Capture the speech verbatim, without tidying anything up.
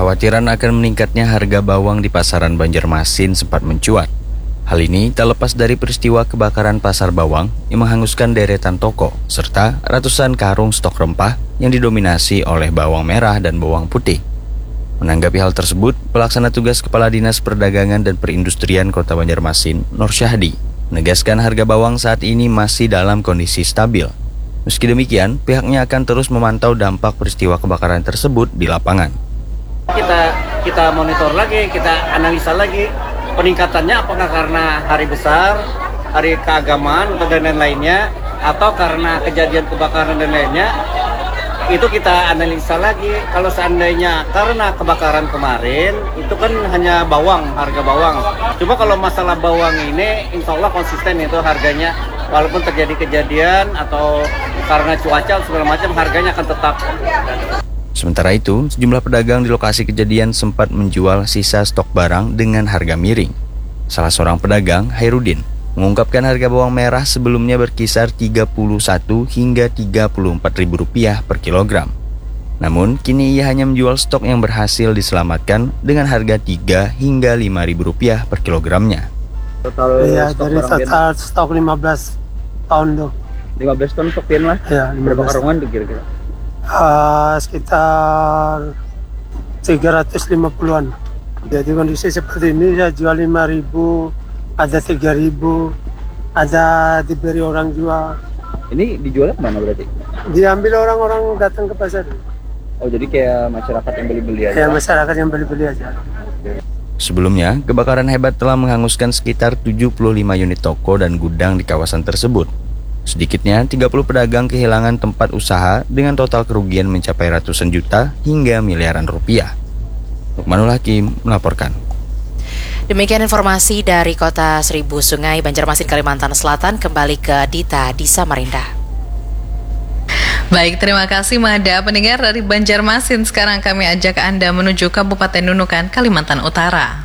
Kekhawatiran akan meningkatnya harga bawang di pasaran Banjarmasin sempat mencuat. Hal ini tak lepas dari peristiwa kebakaran pasar bawang yang menghanguskan deretan toko serta ratusan karung stok rempah yang didominasi oleh bawang merah dan bawang putih. Menanggapi hal tersebut, pelaksana tugas Kepala Dinas Perdagangan dan Perindustrian Kota Banjarmasin, Nur Syahdi, menegaskan harga bawang saat ini masih dalam kondisi stabil. Meski demikian, pihaknya akan terus memantau dampak peristiwa kebakaran tersebut di lapangan. Kita kita monitor lagi, kita analisa lagi peningkatannya apakah karena hari besar, hari keagamaan atau dan lain-lainnya, atau karena kejadian kebakaran dan lainnya. Itu kita analisa lagi. Kalau seandainya karena kebakaran kemarin, itu kan hanya bawang, harga bawang. Cuma kalau masalah bawang ini, insya Allah konsisten itu harganya. Walaupun terjadi kejadian atau karena cuaca segala macam, harganya akan tetap. Sementara itu, sejumlah pedagang di lokasi kejadian sempat menjual sisa stok barang dengan harga miring. Salah seorang pedagang, Hairudin, mengungkapkan harga bawang merah sebelumnya berkisar tiga puluh satu hingga tiga puluh empat ribu rupiah per kilogram. Namun, kini ia hanya menjual stok yang berhasil diselamatkan dengan harga tiga hingga lima ribu rupiah per kilogramnya. Total Iya, stok dari barang total stok lima belas ton tuh. lima belas ton stok pian lah. Ya, Berapa karungan tuh kira-kira? Uh, sekitar tiga ratus lima puluhan. Jadi kondisi seperti ini saya jual lima ribu, ada tiga ribu, ada diberi orang jual. Ini dijual kemana berarti? Diambil orang-orang datang ke pasar. Oh, jadi kayak masyarakat yang beli-beli aja? Ya, masyarakat yang beli-beli aja. Sebelumnya, kebakaran hebat telah menghanguskan sekitar tujuh puluh lima unit toko dan gudang di kawasan tersebut. Sedikitnya tiga puluh pedagang kehilangan tempat usaha dengan total kerugian mencapai ratusan juta hingga miliaran rupiah. Lukmanul Hakim melaporkan. Demikian informasi dari Kota Seribu Sungai, Banjarmasin, Kalimantan Selatan. Kembali ke Dita di Samarinda. Baik, terima kasih Mada. Pendengar dari Banjarmasin, sekarang kami ajak Anda menuju Kabupaten Nunukan, Kalimantan Utara.